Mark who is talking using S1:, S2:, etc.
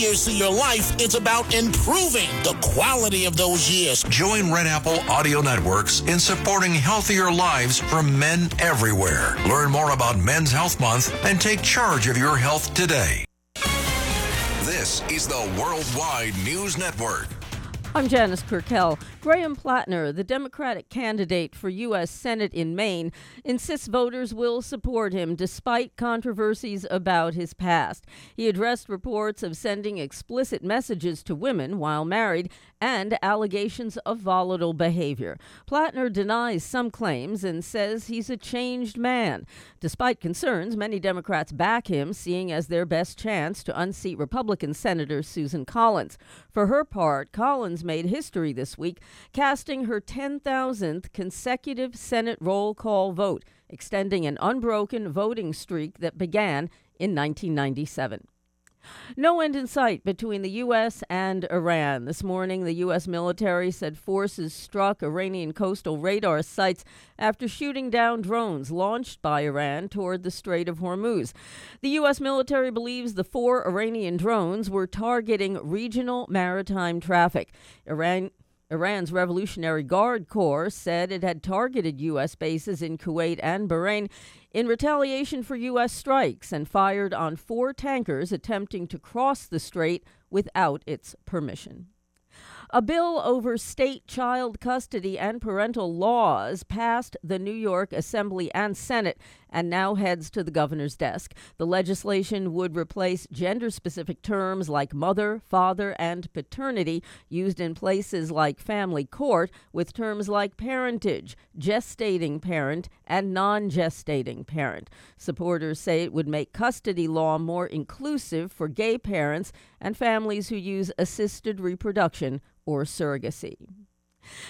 S1: years to your life, it's about improving the quality of those years.
S2: Join Red Apple Audio Networks in supporting healthier lives for men everywhere. Learn more about Men's Health Month and take charge of your health today. This is the Worldwide News Network.
S3: I'm Janice Kurkel. Graham Plattner, the Democratic candidate for U.S. Senate in Maine, insists voters will support him despite controversies about his past. He addressed reports of sending explicit messages to women while married and allegations of volatile behavior. Plattner denies some claims and says he's a changed man. Despite concerns, many Democrats back him, seeing as their best chance to unseat Republican Senator Susan Collins. For her part, Collins made history this week, casting her 10,000th consecutive Senate roll call vote, extending an unbroken voting streak that began in 1997. No end in sight between the U.S. and Iran. This morning, the U.S. military said forces struck Iranian coastal radar sites after shooting down drones launched by Iran toward the Strait of Hormuz. The U.S. military believes the 4 Iranian drones were targeting regional maritime traffic. Iran's Revolutionary Guard Corps said it had targeted U.S. bases in Kuwait and Bahrain in retaliation for U.S. strikes and fired on 4 tankers attempting to cross the strait without its permission. A bill over state child custody and parental laws passed the New York Assembly and Senate and now heads to the governor's desk. The legislation would replace gender-specific terms like mother, father, and paternity used in places like family court with terms like parentage, gestating parent, and non-gestating parent. Supporters say it would make custody law more inclusive for gay parents and families who use assisted reproduction or surrogacy.